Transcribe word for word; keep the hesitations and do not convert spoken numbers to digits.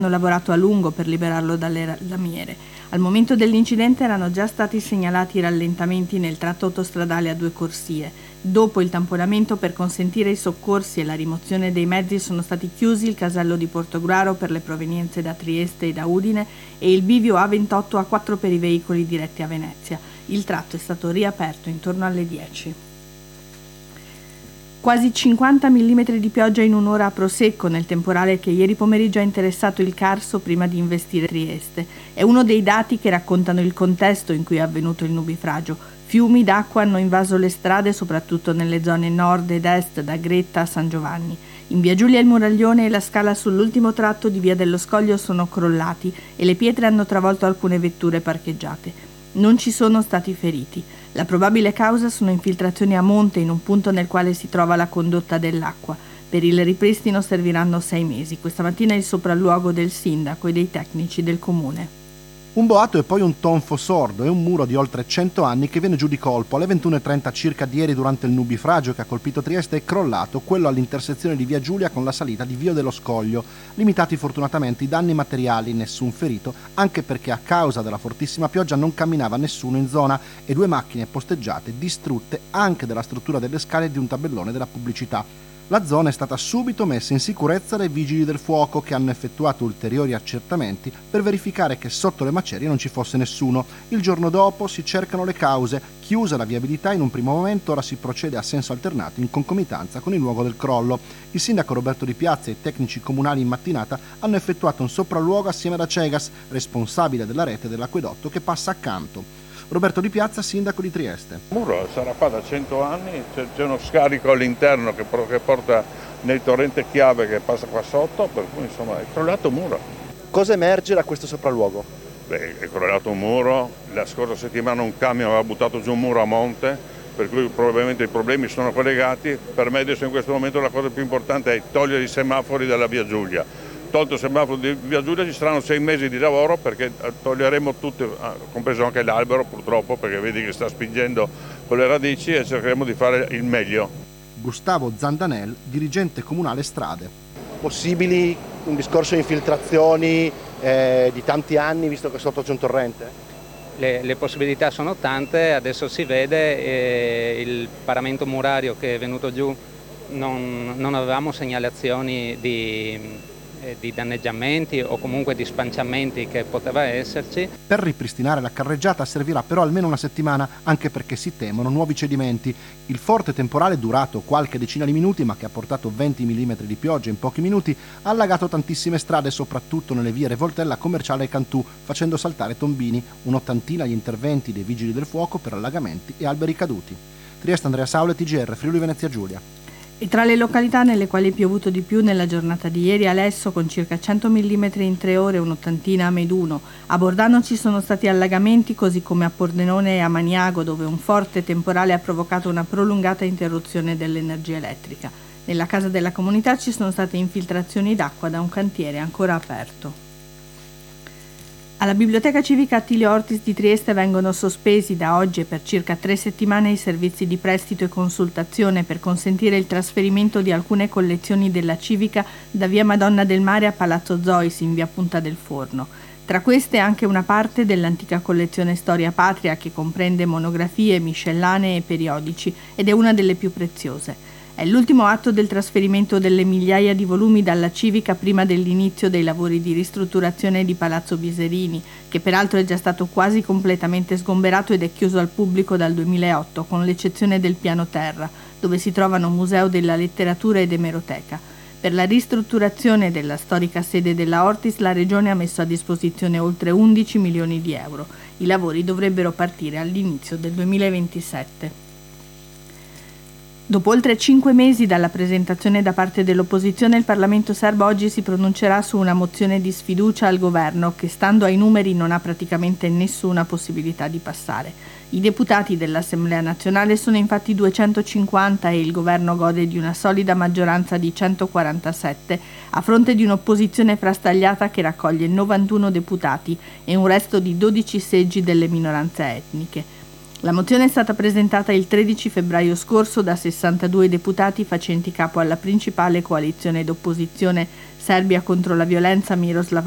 hanno lavorato a lungo per liberarlo dalle lamiere. Al momento dell'incidente erano già stati segnalati rallentamenti nel tratto autostradale a due corsie. Dopo il tamponamento per consentire i soccorsi e la rimozione dei mezzi sono stati chiusi il casello di Portogruaro per le provenienze da Trieste e da Udine e il bivio A ventotto A quattro per i veicoli diretti a Venezia. Il tratto è stato riaperto intorno alle dieci. Quasi cinquanta millimetri di pioggia in un'ora a Prosecco nel temporale che ieri pomeriggio ha interessato il Carso prima di investire Trieste. È uno dei dati che raccontano il contesto in cui è avvenuto il nubifragio. Fiumi d'acqua hanno invaso le strade, soprattutto nelle zone nord ed est, da Gretta a San Giovanni. In via Giulia il Muraglione e la scala sull'ultimo tratto di via dello Scoglio sono crollati e le pietre hanno travolto alcune vetture parcheggiate. Non ci sono stati feriti. La probabile causa sono infiltrazioni a monte in un punto nel quale si trova la condotta dell'acqua. Per il ripristino serviranno sei mesi. Questa mattina il sopralluogo del sindaco e dei tecnici del comune. Un boato e poi un tonfo sordo e un muro di oltre cento anni che viene giù di colpo. Alle ventuno e trenta circa di ieri, durante il nubifragio che ha colpito Trieste, è crollato quello all'intersezione di via Giulia con la salita di via dello Scoglio. Limitati fortunatamente i danni materiali, nessun ferito, anche perché a causa della fortissima pioggia non camminava nessuno in zona e due macchine posteggiate distrutte anche della struttura delle scale di un tabellone della pubblicità. La zona è stata subito messa in sicurezza dai vigili del fuoco, che hanno effettuato ulteriori accertamenti per verificare che sotto le macerie non ci fosse nessuno. Il giorno dopo si cercano le cause. Chiusa la viabilità in un primo momento, ora si procede a senso alternato in concomitanza con il luogo del crollo. Il sindaco Roberto Di Piazza e i tecnici comunali in mattinata hanno effettuato un sopralluogo assieme ad Acegas, responsabile della rete dell'acquedotto che passa accanto. Roberto Di Piazza, sindaco di Trieste. Il muro sarà qua da cento anni, c'è, c'è uno scarico all'interno che, che porta nel torrente Chiave che passa qua sotto, per cui insomma è crollato un muro. Cosa emerge da questo sopralluogo? Beh, è crollato un muro, la scorsa settimana un camion aveva buttato giù un muro a monte, per cui probabilmente i problemi sono collegati. Per me adesso in questo momento la cosa più importante è togliere i semafori dalla via Giulia. Tolto il semaforo di via Giulia ci saranno sei mesi di lavoro, perché toglieremo tutto, compreso anche l'albero purtroppo, perché vedi che sta spingendo con le radici, e cercheremo di fare il meglio. Gustavo Zandanel, dirigente comunale strade. Possibili un discorso di infiltrazioni eh, di tanti anni, visto che sotto c'è un torrente? Le, le possibilità sono tante, adesso si vede, eh, il paramento murario che è venuto giù, non, non avevamo segnalazioni di... di danneggiamenti o comunque di spanciamenti che poteva esserci. Per ripristinare la carreggiata servirà però almeno una settimana, anche perché si temono nuovi cedimenti. Il forte temporale, durato qualche decina di minuti ma che ha portato venti millimetri di pioggia in pochi minuti, ha allagato tantissime strade, soprattutto nelle vie Revoltella, Commerciale e Cantù, facendo saltare tombini. Un'ottantina gli interventi dei vigili del fuoco per allagamenti e alberi caduti. Trieste, Andrea Saule, T G R, Friuli Venezia Giulia. E tra le località nelle quali è piovuto di più nella giornata di ieri, Alesso con circa cento millimetri in tre ore, un'ottantina a Meduno. A Bordano ci sono stati allagamenti, così come a Pordenone e a Maniago, dove un forte temporale ha provocato una prolungata interruzione dell'energia elettrica. Nella casa della comunità ci sono state infiltrazioni d'acqua da un cantiere ancora aperto. Alla Biblioteca Civica Attilio Ortis di Trieste vengono sospesi da oggi e per circa tre settimane i servizi di prestito e consultazione per consentire il trasferimento di alcune collezioni della Civica da via Madonna del Mare a Palazzo Zois in via Punta del Forno. Tra queste anche una parte dell'antica collezione Storia Patria, che comprende monografie, miscellanee e periodici, ed è una delle più preziose. È l'ultimo atto del trasferimento delle migliaia di volumi dalla Civica prima dell'inizio dei lavori di ristrutturazione di Palazzo Biserini, che peraltro è già stato quasi completamente sgomberato ed è chiuso al pubblico dal duemilaotto, con l'eccezione del piano terra, dove si trovano Museo della Letteratura ed Emeroteca. Per la ristrutturazione della storica sede della Ortis la Regione ha messo a disposizione oltre undici milioni di euro. I lavori dovrebbero partire all'inizio del duemilaventisette. Dopo oltre cinque mesi dalla presentazione da parte dell'opposizione, il Parlamento serbo oggi si pronuncerà su una mozione di sfiducia al governo che, stando ai numeri, non ha praticamente nessuna possibilità di passare. I deputati dell'Assemblea nazionale sono infatti duecentocinquanta e il governo gode di una solida maggioranza di centoquarantasette, a fronte di un'opposizione frastagliata che raccoglie novantuno deputati e un resto di dodici seggi delle minoranze etniche. La mozione è stata presentata il tredici febbraio scorso da sessantadue deputati facenti capo alla principale coalizione d'opposizione Serbia contro la violenza Miroslav